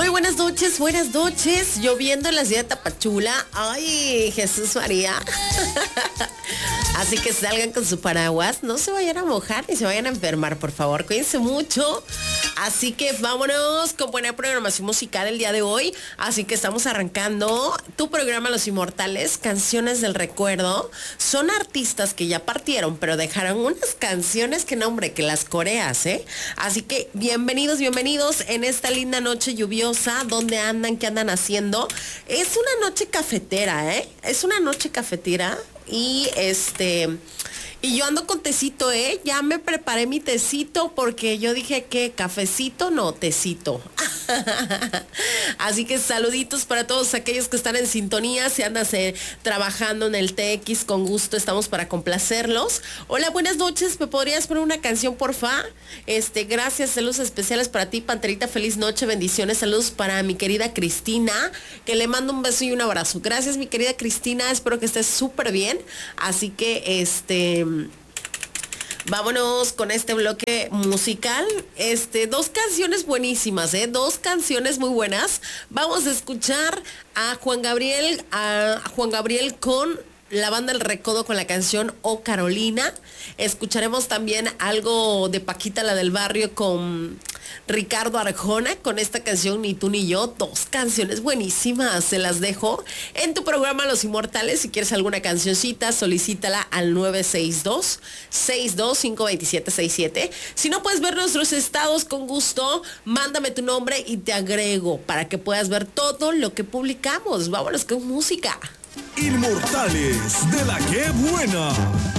buenas noches. Lloviendo en la ciudad de Tapachula. Ay, Jesús María. Así que salgan con su paraguas. No se vayan a mojar ni se vayan a enfermar, por favor. Cuídense mucho. Así que vámonos con buena programación musical el día de hoy. Así que estamos arrancando tu programa Los Inmortales, Canciones del Recuerdo. Son artistas que ya partieron, pero dejaron unas canciones que, no, hombre, que las coreas, ¿eh? Así que bienvenidos en esta linda noche lluviosa. ¿Dónde andan? ¿Qué andan haciendo? Es una noche cafetera, ¿eh? Es una noche cafetera y y yo ando con tecito, ¿eh? Ya me preparé mi tecito porque yo dije que cafecito, no, tecito. Así que saluditos para todos aquellos que están en sintonía, si andas trabajando en el TX, con gusto estamos para complacerlos. Hola, buenas noches, ¿me podrías poner una canción, porfa? Gracias, saludos especiales para ti, Panterita, feliz noche, bendiciones, saludos para mi querida Cristina, que le mando un beso y un abrazo. Gracias, mi querida Cristina, espero que estés súper bien. Así que vámonos con este bloque musical. Dos canciones buenísimas, dos canciones muy buenas. Vamos a escuchar a Juan Gabriel con la banda El Recodo con la canción Oh Carolina. Escucharemos también algo de Paquita la del Barrio con Ricardo Arjona con esta canción Ni tú ni yo. Dos canciones buenísimas, se las dejo en tu programa Los Inmortales. Si quieres alguna cancioncita, solicítala al 962-625-2767. Si no puedes ver nuestros estados, con gusto, mándame tu nombre y te agrego para que puedas ver todo lo que publicamos. Vámonos con música. Inmortales de la que buena.